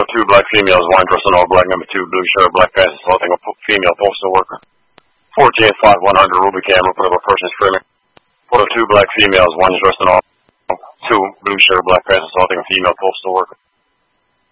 two black females, one dressed in all black, number two blue shirt, black pants, assaulting a female postal worker. 14-5-100 Ruby camera, put up a person screaming. Put up two black females, one dressed in all, two blue shirt, black pants, assaulting a female postal worker.